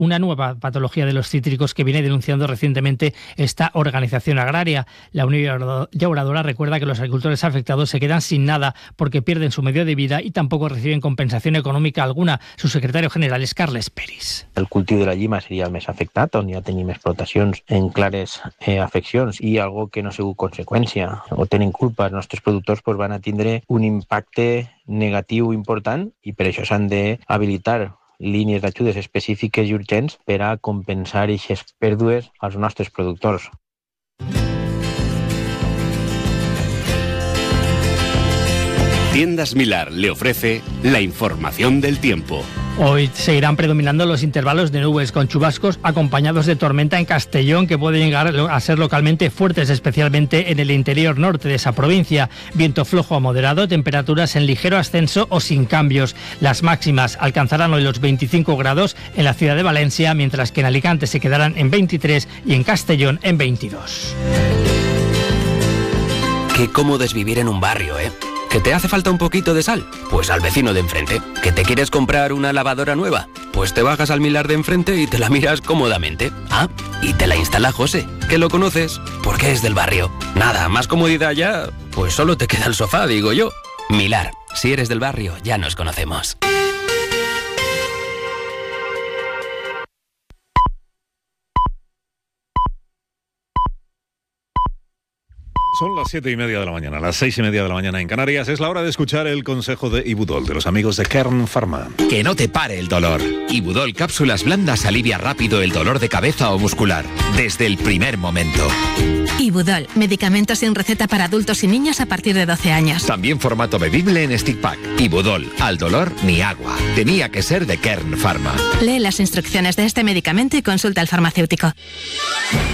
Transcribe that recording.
una nueva patología de los cítricos que viene denunciando recientemente esta organización agraria. La Unión Llauradora recuerda que los agricultores afectados se quedan sin nada porque pierden su medio de vida y tampoco reciben compensación econòmica alguna. Su secretario general és Carles Peris. El cultiu de la llima seria el més afectat, on ja tenim explotacions en clares afeccions i algo que no ha sigut conseqüència o tenen culpa. Els nostres productors van a tindre un impacte negatiu important i per això s'han d'habilitar línies d'ajudes específiques i urgents per a compensar aquestes pèrdues als nostres productors. Tiendas Milar le ofrece la información del tiempo. Hoy seguirán predominando los intervalos de nubes con chubascos acompañados de tormenta en Castellón que pueden llegar a ser localmente fuertes, especialmente en el interior norte de esa provincia. Viento flojo a moderado, temperaturas en ligero ascenso o sin cambios. Las máximas alcanzarán hoy los 25 grados en la ciudad de Valencia, mientras que en Alicante se quedarán en 23 y en Castellón en 22. Qué cómodo es vivir en un barrio, ¿eh? ¿Que te hace falta un poquito de sal? Pues al vecino de enfrente. ¿Que te quieres comprar una lavadora nueva? Pues te bajas al Milar de enfrente y te la miras cómodamente. Ah, y te la instala José, que lo conoces, porque es del barrio. Nada, más comodidad ya, pues solo te queda el sofá, digo yo. Milar, si eres del barrio, ya nos conocemos. Son las 7:30 de la mañana, las 6:30 de la mañana en Canarias. Es la hora de escuchar el consejo de Ibudol, de los amigos de Kern Pharma. Que no te pare el dolor. Ibudol Cápsulas Blandas alivia rápido el dolor de cabeza o muscular, desde el primer momento. Ibudol, medicamentos sin receta para adultos y niños a partir de 12 años. También formato bebible en stick pack. Ibudol, al dolor ni agua. Tenía que ser de Kern Pharma. Lee las instrucciones de este medicamento y consulta al farmacéutico.